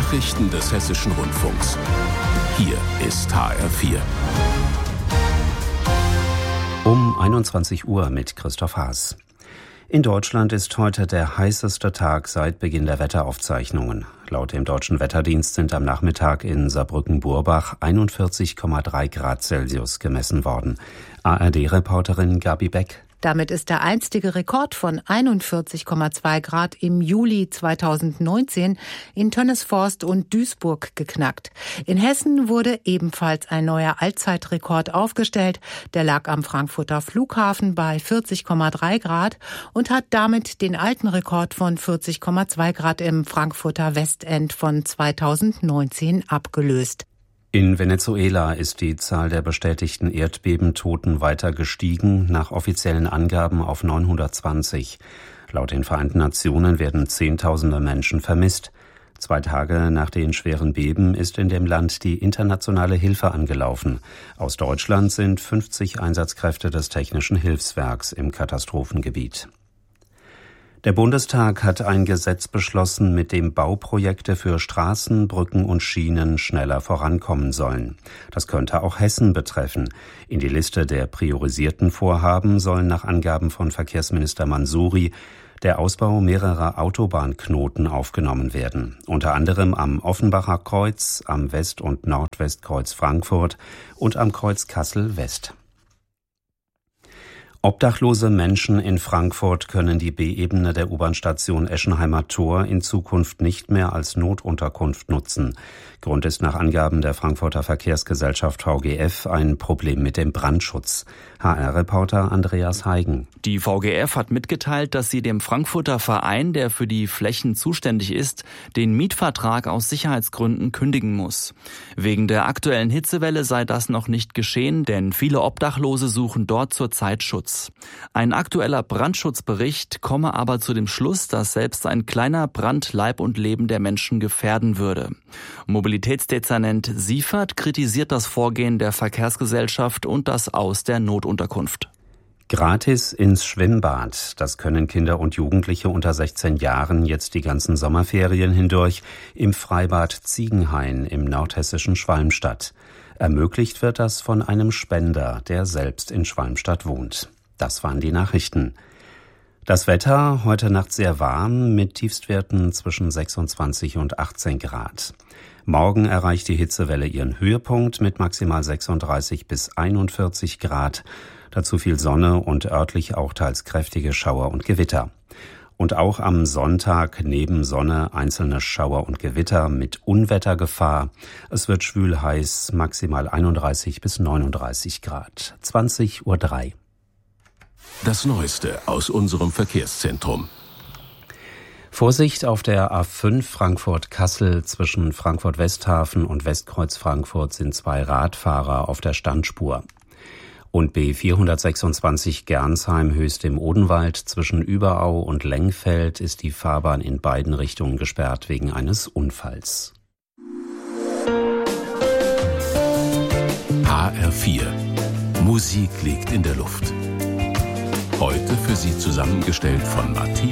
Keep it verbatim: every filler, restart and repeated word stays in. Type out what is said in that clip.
Nachrichten des Hessischen Rundfunks. Hier ist H R vier. Um einundzwanzig Uhr mit Christoph Haas. In Deutschland ist heute der heißeste Tag seit Beginn der Wetteraufzeichnungen. Laut dem Deutschen Wetterdienst sind am Nachmittag in Saarbrücken-Burbach einundvierzig Komma drei Grad Celsius gemessen worden. A R D-Reporterin Gabi Beck. Damit ist der einstige Rekord von einundvierzig Komma zwei Grad im Juli zweitausendneunzehn in Tönnesforst und Duisburg geknackt. In Hessen wurde ebenfalls ein neuer Allzeitrekord aufgestellt. Der lag am Frankfurter Flughafen bei vierzig Komma drei Grad und hat damit den alten Rekord von vierzig Komma zwei Grad im Frankfurter Westend von zweitausendneunzehn abgelöst. In Venezuela ist die Zahl der bestätigten Erdbebentoten weiter gestiegen, nach offiziellen Angaben auf neunhundertzwanzig. Laut den Vereinten Nationen werden Zehntausende Menschen vermisst. Zwei Tage nach den schweren Beben ist in dem Land die internationale Hilfe angelaufen. Aus Deutschland sind fünfzig Einsatzkräfte des Technischen Hilfswerks im Katastrophengebiet. Der Bundestag hat ein Gesetz beschlossen, mit dem Bauprojekte für Straßen, Brücken und Schienen schneller vorankommen sollen. Das könnte auch Hessen betreffen. In die Liste der priorisierten Vorhaben sollen nach Angaben von Verkehrsminister Mansouri der Ausbau mehrerer Autobahnknoten aufgenommen werden. Unter anderem am Offenbacher Kreuz, am West- und Nordwestkreuz Frankfurt und am Kreuz Kassel-West. Obdachlose Menschen in Frankfurt können die B-Ebene der U-Bahn-Station Eschenheimer Tor in Zukunft nicht mehr als Notunterkunft nutzen. Grund ist nach Angaben der Frankfurter Verkehrsgesellschaft V G F ein Problem mit dem Brandschutz. H R-Reporter Andreas Heigen. Die V G F hat mitgeteilt, dass sie dem Frankfurter Verein, der für die Flächen zuständig ist, den Mietvertrag aus Sicherheitsgründen kündigen muss. Wegen der aktuellen Hitzewelle sei das noch nicht geschehen, denn viele Obdachlose suchen dort zurzeit Schutz. Ein aktueller Brandschutzbericht komme aber zu dem Schluss, dass selbst ein kleiner Brand Leib und Leben der Menschen gefährden würde. Mobilitätsdezernent Siefert kritisiert das Vorgehen der Verkehrsgesellschaft und das Aus der Notunterkunft. Gratis ins Schwimmbad. Das können Kinder und Jugendliche unter sechzehn Jahren jetzt die ganzen Sommerferien hindurch im Freibad Ziegenhain im nordhessischen Schwalmstadt. Ermöglicht wird das von einem Spender, der selbst in Schwalmstadt wohnt. Das waren die Nachrichten. Das Wetter heute Nacht sehr warm mit Tiefstwerten zwischen sechsundzwanzig und achtzehn Grad. Morgen erreicht die Hitzewelle ihren Höhepunkt mit maximal sechsunddreißig bis einundvierzig Grad. Dazu viel Sonne und örtlich auch teils kräftige Schauer und Gewitter. Und auch am Sonntag neben Sonne einzelne Schauer und Gewitter mit Unwettergefahr. Es wird schwül heiß, maximal einunddreißig bis neununddreißig Grad. zwanzig Uhr drei. Das Neueste aus unserem Verkehrszentrum. Vorsicht auf der A fünf Frankfurt-Kassel. Zwischen Frankfurt-Westhafen und Westkreuz Frankfurt sind zwei Radfahrer auf der Standspur. Und B vierhundertsechsundzwanzig Gernsheim Höchst im Odenwald zwischen Überau und Lengfeld ist die Fahrbahn in beiden Richtungen gesperrt wegen eines Unfalls. H R vier. Musik liegt in der Luft. Heute für Sie zusammengestellt von Matthias